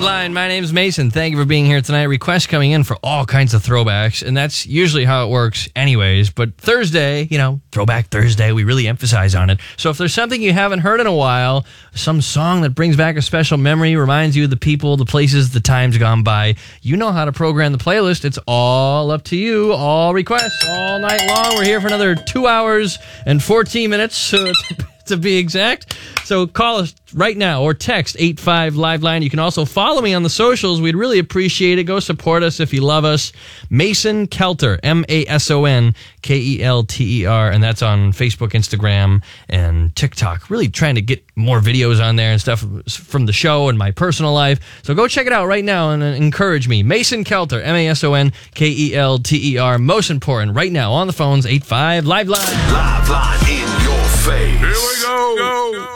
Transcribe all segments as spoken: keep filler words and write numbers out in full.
Line. My name's Mason. Thank you for being here tonight. Requests coming in for all kinds of throwbacks, and that's usually how it works anyways. But Thursday, you know, Throwback Thursday, we really emphasize on it. So if there's something you haven't heard in a while, some song that brings back a special memory, reminds you of the people, the places, the times gone by, you know how to program the playlist. It's all up to you. All requests, all night long. We're here for another two hours and fourteen minutes, so to be exact. So call us right now or text eight five Live Line. You can also follow me on the socials. We'd really appreciate it. Go support us if you love us. Mason Kelter, M A S O N K E L T E R, and that's on Facebook, Instagram, and TikTok. Really trying to get more videos on there and stuff from the show and my personal life. So go check it out right now and encourage me. Mason Kelter, M A S O N K E L T E R. Most important, right now on the phones, eight five Live Line. Live Line in your face. Here we go. go, go.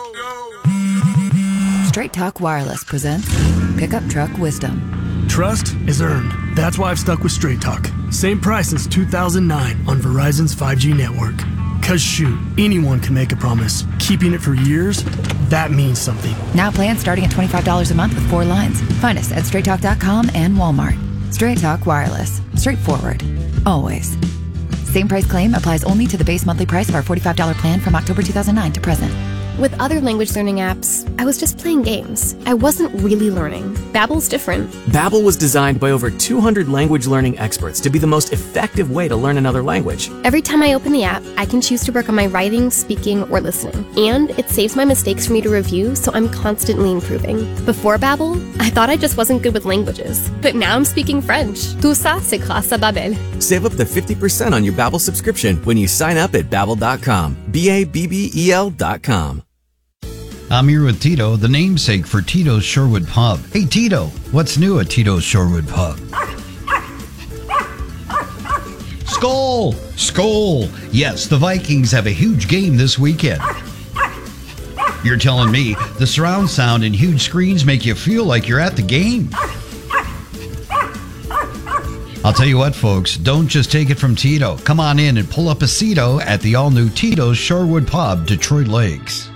Straight Talk Wireless presents Pickup Truck Wisdom. Trust is earned. That's why I've stuck with Straight Talk. Same price since two thousand nine on Verizon's five G network. Cause shoot, anyone can make a promise. Keeping it for years, that means something. Now plans starting at twenty-five dollars a month with four lines. Find us at straight talk dot com and Walmart. Straight Talk Wireless. Straightforward. Always. Same price claim applies only to the base monthly price of our forty-five dollars plan from October two thousand nine to present. With other language learning apps, I was just playing games. I wasn't really learning. Babbel's different. Babbel was designed by over two hundred language learning experts to be the most effective way to learn another language. Every time I open the app, I can choose to work on my writing, speaking, or listening. And it saves my mistakes for me to review, so I'm constantly improving. Before Babbel, I thought I just wasn't good with languages. But now I'm speaking French. Tout ça, c'est grâce à Babbel. Save up to fifty percent on your Babbel subscription when you sign up at babbel dot com. B A B B E L dot com. I'm here with Tito, the namesake for Tito's Shorewood Pub. Hey, Tito, what's new at Tito's Shorewood Pub? Skol! Skol! Yes, the Vikings have a huge game this weekend. You're telling me the surround sound and huge screens make you feel like you're at the game? I'll tell you what, folks, don't just take it from Tito. Come on in and pull up a seato at the all-new Tito's Shorewood Pub, Detroit Lakes.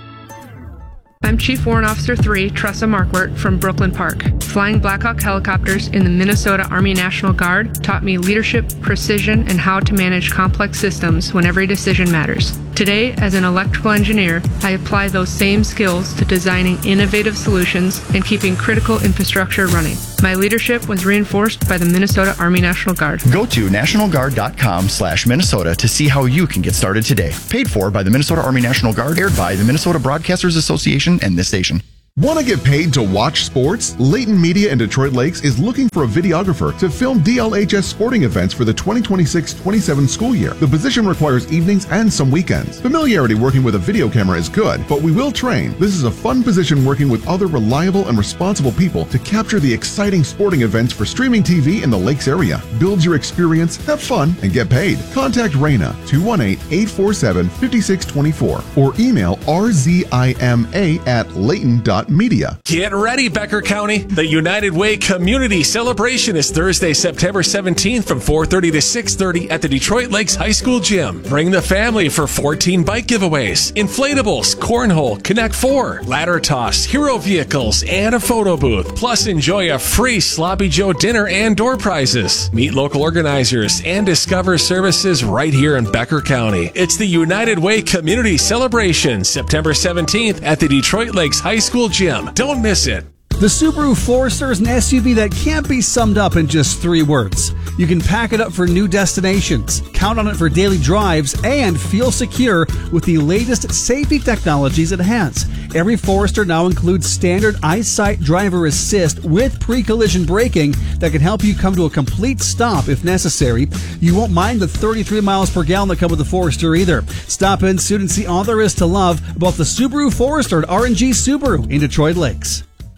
I'm Chief Warrant Officer three, Tressa Markwart from Brooklyn Park. Flying Black Hawk helicopters in the Minnesota Army National Guard taught me leadership, precision, and how to manage complex systems when every decision matters. Today, as an electrical engineer, I apply those same skills to designing innovative solutions and keeping critical infrastructure running. My leadership was reinforced by the Minnesota Army National Guard. Go to national guard dot com slash Minnesota to see how you can get started today. Paid for by the Minnesota Army National Guard, aired by the Minnesota Broadcasters Association and this station. Want to get paid to watch sports? Layton Media in Detroit Lakes is looking for a videographer to film D L H S sporting events for the twenty twenty-six twenty-seven school year. The position requires evenings and some weekends. Familiarity working with a video camera is good, but we will train. This is a fun position working with other reliable and responsible people to capture the exciting sporting events for streaming T V in the Lakes area. Build your experience, have fun, and get paid. Contact Raina two one eight, eight four seven, five six two four or email r z i m a at layton dot com. Media. Get ready, Becker County. The United Way Community Celebration is Thursday, September seventeenth from four thirty to six thirty at the Detroit Lakes High School Gym. Bring the family for fourteen bike giveaways, inflatables, cornhole, Connect Four, ladder toss, hero vehicles, and a photo booth. Plus, enjoy a free Sloppy Joe dinner and door prizes. Meet local organizers and discover services right here in Becker County. It's the United Way Community Celebration, September seventeenth at the Detroit Lakes High School Gym. Don't miss it. The Subaru Forester is an S U V that can't be summed up in just three words. You can pack it up for new destinations, count on it for daily drives, and feel secure with the latest safety technologies it has. Every Forester now includes standard EyeSight driver assist with pre-collision braking that can help you come to a complete stop if necessary. You won't mind the thirty-three miles per gallon that come with the Forester either. Stop in soon and see all there is to love about the Subaru Forester at R and G Subaru in Detroit Lakes.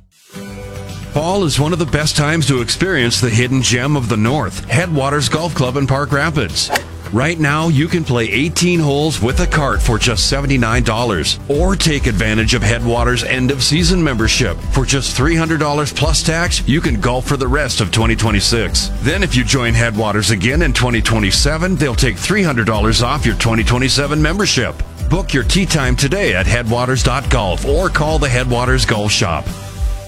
Fall is one of the best times to experience the hidden gem of the North, Headwaters Golf Club in Park Rapids. Right now, you can play eighteen holes with a cart for just seventy-nine dollars, or take advantage of Headwaters end-of-season membership. For just three hundred dollars plus tax, you can golf for the rest of twenty twenty-six. Then if you join Headwaters again in twenty twenty-seven, they'll take three hundred dollars off your twenty twenty-seven membership. Book your tee time today at headwaters dot golf or call the Headwaters Golf Shop.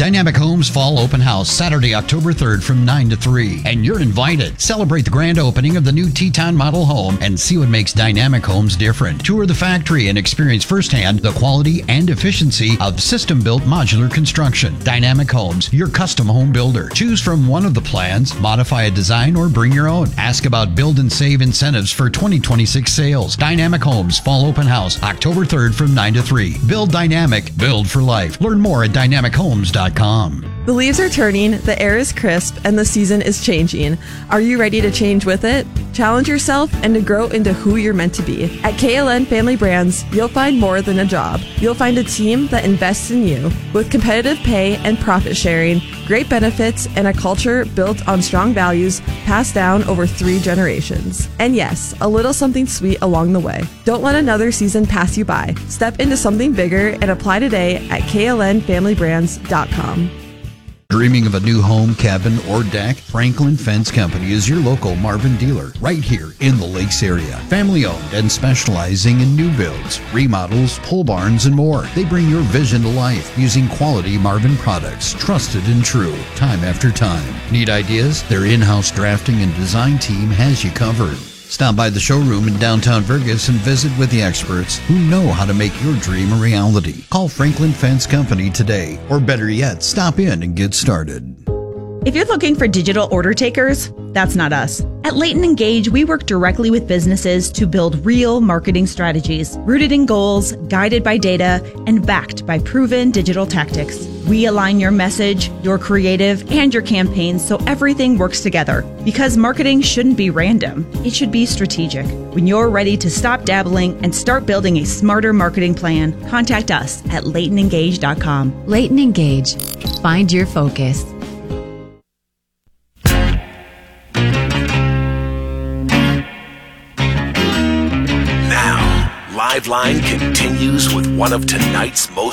Dynamic Homes Fall Open House, Saturday, October third from nine to three. And you're invited. Celebrate the grand opening of the new Teton model home and see what makes Dynamic Homes different. Tour the factory and experience firsthand the quality and efficiency of system-built modular construction. Dynamic Homes, your custom home builder. Choose from one of the plans, modify a design, or bring your own. Ask about build and save incentives for twenty twenty-six sales. Dynamic Homes Fall Open House, October third from nine to three. Build dynamic, build for life. Learn more at dynamic homes dot com. The leaves are turning, the air is crisp, and the season is changing. Are you ready to change with it? Challenge yourself and to grow into who you're meant to be. At K L N Family Brands, you'll find more than a job. You'll find a team that invests in you with competitive pay and profit sharing, great benefits, and a culture built on strong values passed down over three generations. And yes, a little something sweet along the way. Don't let another season pass you by. Step into something bigger and apply today at K L N family brands dot com. Dreaming of a new home, cabin, or deck? Franklin Fence Company is your local Marvin dealer right here in the Lakes area. Family owned and specializing in new builds, remodels, pole barns, and more. They bring your vision to life using quality Marvin products, trusted and true, time after time. Need ideas? Their in-house drafting and design team has you covered. Stop by the showroom in downtown Vergas and visit with the experts who know how to make your dream a reality. Call Franklin Fence Company today, or better yet, stop in and get started. If you're looking for digital order takers, that's not us. At Leighton Engage, we work directly with businesses to build real marketing strategies, rooted in goals, guided by data, and backed by proven digital tactics. We align your message, your creative, and your campaigns so everything works together. Because marketing shouldn't be random, it should be strategic. When you're ready to stop dabbling and start building a smarter marketing plan, contact us at leighton engage dot com. Leighton Engage. Find your focus. Liveline continues with one of tonight's most